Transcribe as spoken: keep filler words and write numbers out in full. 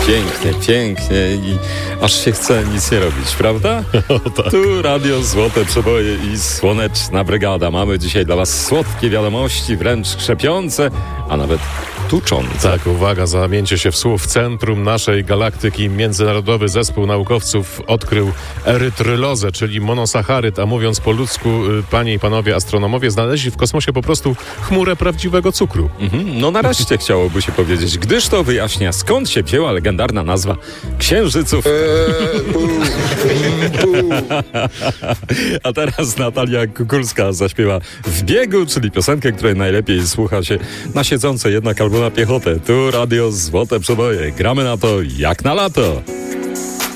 Pięknie, pięknie i aż się chce nic nie robić, prawda? O, tak. Tu Radio Złote Przeboje i Słoneczna Brygada. Mamy dzisiaj dla was słodkie wiadomości, wręcz krzepiące, a nawet tuczące. Tak, uwaga, zamięcie się w słów. W centrum naszej galaktyki międzynarodowy zespół naukowców odkrył erytrylozę, czyli monosacharyd, a mówiąc po ludzku, panie i panowie astronomowie, znaleźli w kosmosie po prostu chmurę prawdziwego cukru. Mhm, no nareszcie chciałoby się powiedzieć, gdyż to wyjaśnia, skąd się wzięła legendarna nazwa księżyców. A teraz Natalia Kukulska zaśpiewa W biegu, czyli piosenkę, której najlepiej słucha się na siedzące jednak albo na piechotę. Tu Radio Złote Przeboje. Gramy na to jak na lato.